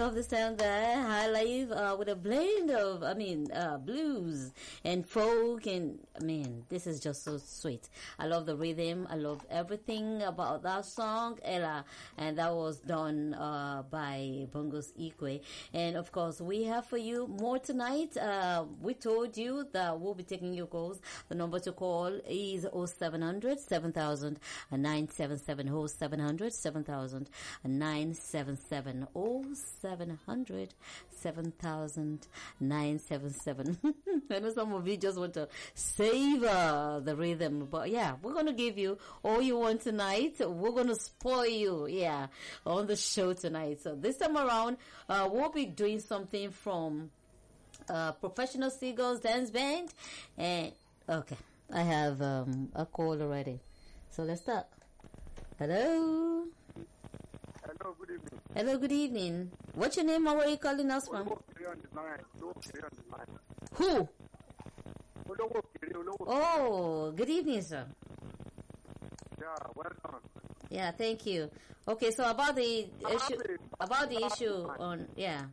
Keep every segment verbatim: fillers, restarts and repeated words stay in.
love the sound there. High life uh, with a blend of, I mean, uh, blues and folk, and I mean, this is just so sweet. I love the rhythm. I love everything about that song, Ella, and that was done uh, by Bongos Ikwe. And of course, we have for you more tonight. Uh, we told you that we'll be taking your calls. The number to call is oh seven hundred, seven thousand, nine seven seven, oh seven hundred, seven thousand, nine seven seven, oh seven hundred, seven thousand, nine seven seven. I know some of you just want to savor the rhythm, but yeah, we're going to give you all you want tonight. We're going to spoil you, yeah, on the show tonight. So this time around, uh, we'll be doing something from uh, Professional Seagulls Dance Band. And okay, I have um, a call already. So let's start. Hello. Hello, good evening. Hello, good evening. What's your name and where are you calling us from? Who? Oh, good evening, sir. Yeah, well done. Yeah, thank you. Okay, so about the issue, about the issue on, yeah.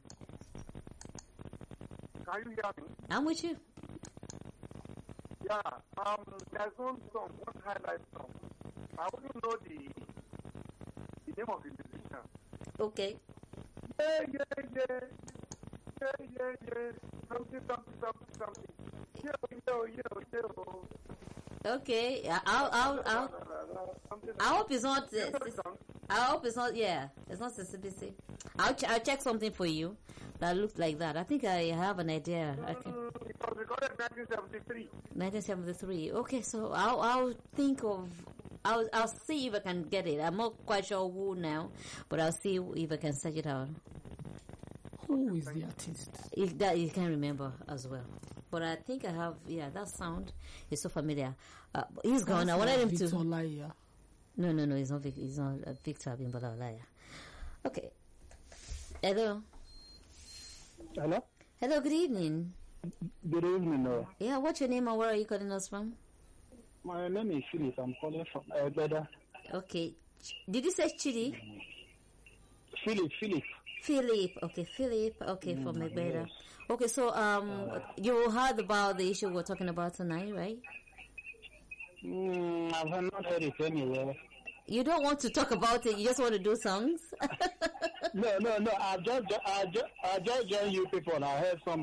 Can you hear me? I'm with you. Yeah, um, there's one song, one highlight song. I wouldn't know the the name of the musician. Okay. Yeah, yeah, yeah. Yeah, yeah, yeah. Something, something, something, something. Yo, yo, yo, yo. Okay, I'll, I'll, I'll, I hope it's not, uh, I hope it's not, yeah, it's not C B C. I'll, ch- I'll check something for you that looks like that. I think I have an idea. I can... It was recorded in nineteen seventy-three. nineteen seventy-three. Okay, so I'll, I'll think of, I'll, I'll see if I can get it. I'm not quite sure who now, but I'll see if I can search it out. Who is the artist? If that you can remember as well. But I think I have, yeah, that sound is so familiar. Uh, he's gone. I wanted him Victor to. Olaiya. No, no, no, he's not. Vic, he's not uh, Victor Abimbola Olaiya. Okay. Hello. Hello. Hello. Good evening. Good evening. Uh, Yeah. What's your name and where are you calling us from? my name is Phyllis. I'm calling from Egbeda. Okay. Did you say Chidi? Philip, Philip. Philip. Okay, Philip. Okay, from Mm, Egbeda. yes. Okay, so um, you heard about the issue we're talking about tonight, right? Mm, I've not heard it anywhere. You don't want to talk about it. You just want to do songs. No, no, no. I just, I just, I just joined you people. I heard some.